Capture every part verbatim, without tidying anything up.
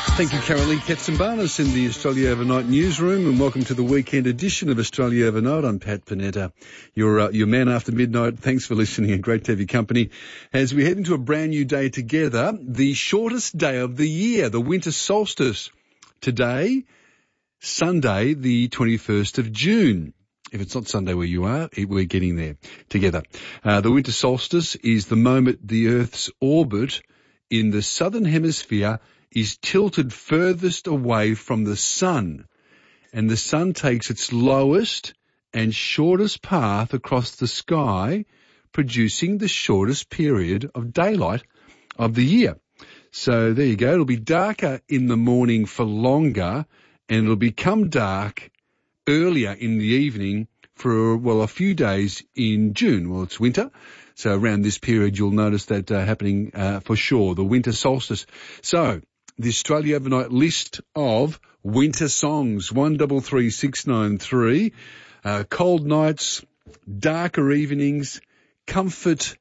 Thank you, Carolee Katsimbanis in the Australia Overnight newsroom, and welcome to the weekend edition of Australia Overnight. I'm Pat Panetta, your uh, your man after midnight. Thanks for listening and great to have your company as we head into a brand new day together, the shortest day of the year, the winter solstice. Today, Sunday, the twenty-first of June. If it's not Sunday where you are, we're getting there together. Uh, the winter solstice is the moment the Earth's orbit in the southern hemisphere is tilted furthest away from the sun, and the sun takes its lowest and shortest path across the sky, producing the shortest period of daylight of the year. So there you go. It'll be darker in the morning for longer, and it'll become dark earlier in the evening for, well, a few days in June. Well, it's winter. So around this period, you'll notice that uh, happening uh, for sure, the winter solstice. So the Australia Overnight list of winter songs, one double three six nine three, uh, cold nights, darker evenings, comfort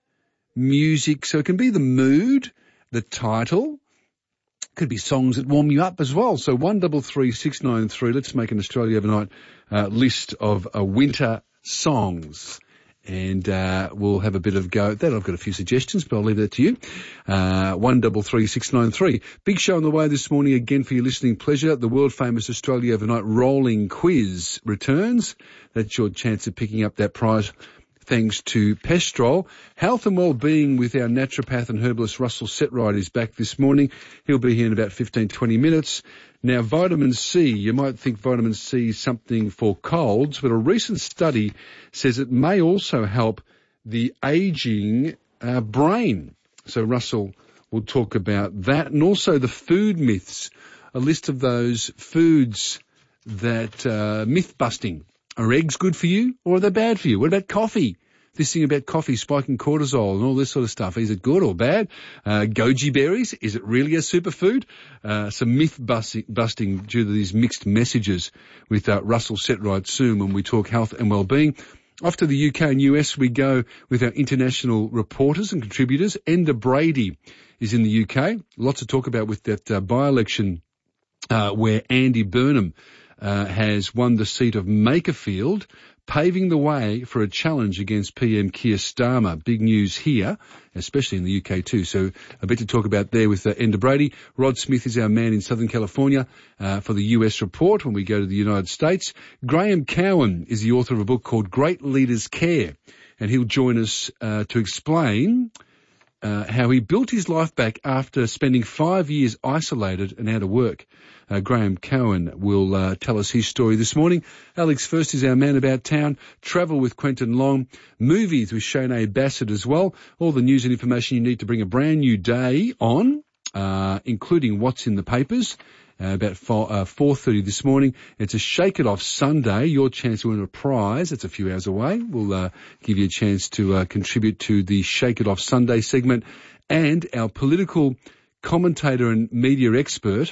music. So it can be the mood, the title, could be songs that warm you up as well. So one double three six nine three. Let's make an Australia Overnight uh, list of uh, winter songs. And uh, we'll have a bit of go at that. I've got a few suggestions, but I'll leave that to you. Uh, one double three six nine three. Big show on the way this morning again for your listening pleasure. The world-famous Australia Overnight rolling quiz returns. That's your chance of picking up that prize, thanks to Pestrol. Health and Wellbeing with our naturopath and herbalist Russell Setright is back this morning. He'll be here in about fifteen, twenty minutes. Now, vitamin C, you might think vitamin C is something for colds, but a recent study says it may also help the aging uh, brain. So Russell will talk about that, and also the food myths, a list of those foods that uh, myth-busting. Are eggs good for you, or are they bad for you? What about coffee? This thing about coffee spiking cortisol and all this sort of stuff. Is it good or bad? Uh, goji berries, is it really a superfood? Uh, some myth busting, busting due to these mixed messages with uh, Russell Setright soon when we talk health and wellbeing. Off to the U K and U S we go with our international reporters and contributors. Enda Brady is in the U K. Lots to talk about with that uh, by-election uh, where Andy Burnham Uh, has won the seat of Makerfield, paving the way for a challenge against P M Keir Starmer. Big news here, especially in the U K too. So a bit to talk about there with uh, Enda Brady. Rod Smith is our man in Southern California uh, for the U S report when we go to the United States. Graham Cowan is the author of a book called Great Leaders Care, and he'll join us uh, to explain Uh, how he built his life back after spending five years isolated and out of work. Uh, Graham Cowan will uh, tell us his story this morning. Alex First is our man about town. Travel with Quentin Long. Movies with Shane Bassett as well. All the news and information you need to bring a brand new day on, uh, including what's in the papers. Uh, about four thirty this morning. It's a Shake It Off Sunday. Your chance to win a prize. It's a few hours away. We'll uh, give you a chance to uh, contribute to the Shake It Off Sunday segment. And our political commentator and media expert,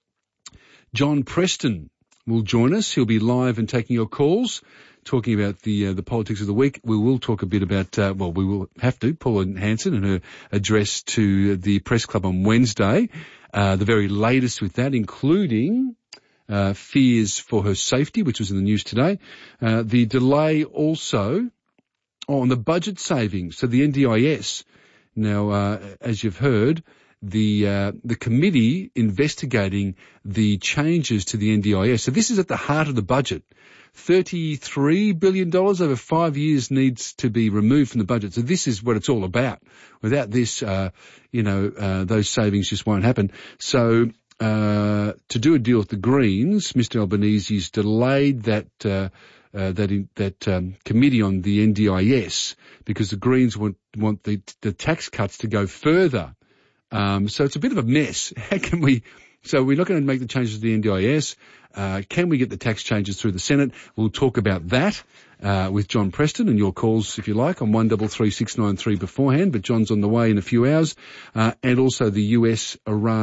John Preston, will join us. He'll be live and taking your calls, talking about the uh, the politics of the week. We will talk a bit about, uh, well, we will have to, Paula Hanson and her address to the press club on Wednesday. Uh, the very latest with that, including uh, fears for her safety, which was in the news today. Uh, the delay also on the budget savings, so the N D I S. Now, uh, as you've heard, the uh, the committee investigating the changes to the N D I S. So this is at the heart of the budget. thirty-three billion dollars over five years needs to be removed from the budget. So this is what it's all about. Without this, uh, you know, uh, those savings just won't happen. So uh, to do a deal with the Greens, Mister Albanese's delayed that uh, uh, that in, that um, committee on the N D I S because the Greens want want the the tax cuts to go further. Um, so it's a bit of a mess. How can we? So we're not going to make the changes to the N D I S. Uh, can we get the tax changes through the Senate? We'll talk about that uh, with John Preston and your calls, if you like, on one double three six nine three beforehand. But John's on the way in a few hours, uh, and also the U S Iran